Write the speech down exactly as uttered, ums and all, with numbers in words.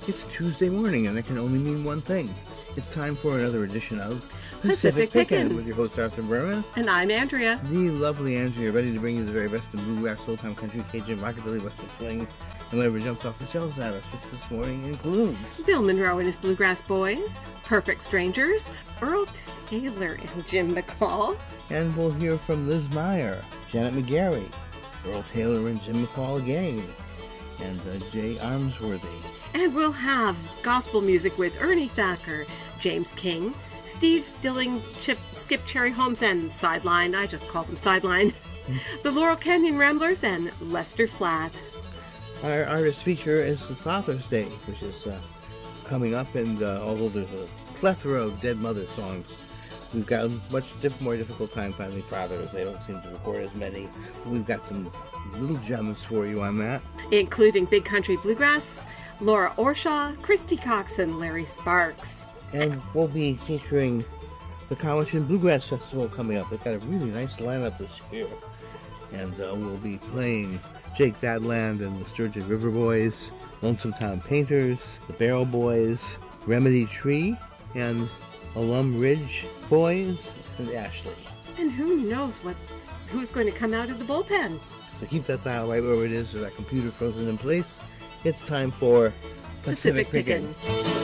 It's Tuesday morning, and that can only mean one thing. It's time for another edition of Pacific Pickin' with your host, Arthur Berman. And I'm Andrea. The lovely Andrea, ready to bring you the very best of bluegrass, old-time country, Cajun, rockabilly, western swing, and whatever jumps off the shelves at us, which this morning includes Bill Monroe and his Bluegrass Boys, Perfect Strangers, Earl Taylor and Jim McCall. And we'll hear from Liz Meyer, Janet McGarry, Earl Taylor and Jim McCall again, and uh, Jay Armsworthy. And we'll have gospel music with Ernie Thacker, James King, Steve Dilling, Chip, Skip Cherry Holmes, and Sideline. I just call them Sideline. The Laurel Canyon Ramblers and Lester Flatt. Our artist feature is the Father's Day, which is uh, coming up, and uh, although there's a plethora of Dead Mother songs, we've got a much diff- more difficult time finding fathers. They don't seem to record as many. We've got some little gems for you on that. Including Big Country Bluegrass, Laura Orshaw, Christy Cox, and Larry Sparks. And we'll be featuring the Cowichan Bluegrass Festival coming up. They've got a really nice lineup this year. And uh, we'll be playing Jake Vadland and the Sturgeon River Boys, Lonesome Town Painters, the Barrel Boys, Remedy Tree, and Alum Ridge Boys, and Ashley. And who knows what who's going to come out of the bullpen. So keep that dial right where it is, with that computer frozen in place. It's time for Pacific Pickin'.